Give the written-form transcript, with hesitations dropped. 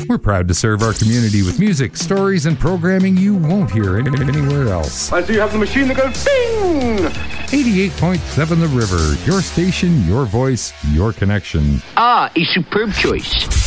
We're proud to serve our community with music, stories, and programming you won't hear anywhere else. And so you have the machine that goes ding! 88.7 The River, your station, your voice, your connection. Ah, a superb choice.